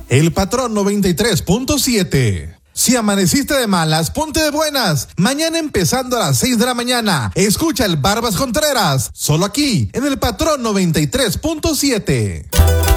El Patrón 93.7. Si amaneciste de malas, ponte de buenas. Mañana empezando a las 6 de la mañana. Escucha el Barbas Contreras. Solo aquí, en el Patrón 93.7.